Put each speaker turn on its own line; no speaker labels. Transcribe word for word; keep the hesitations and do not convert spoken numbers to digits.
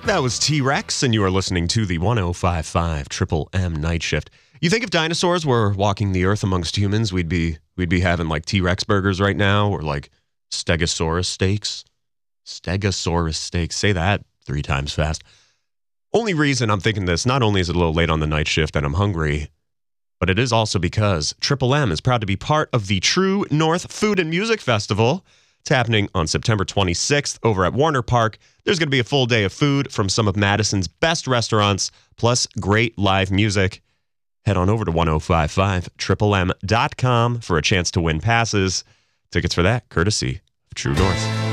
That was T-Rex, and you are listening to the one oh five point five Triple M Night Shift. You think if dinosaurs were walking the earth amongst humans, we'd be we'd be having like T-Rex burgers right now, or like Stegosaurus steaks? Stegosaurus steaks. Say that three times fast. Only reason I'm thinking this, not only is it a little late on the night shift and I'm hungry, but it is also because Triple M is proud to be part of the True North Food and Music Festival. It's happening on September twenty-sixth over at Warner Park. There's going to be a full day of food from some of Madison's best restaurants, plus great live music. Head on over to ten fifty-five triple M dot com for a chance to win passes. Tickets for that, courtesy of True North.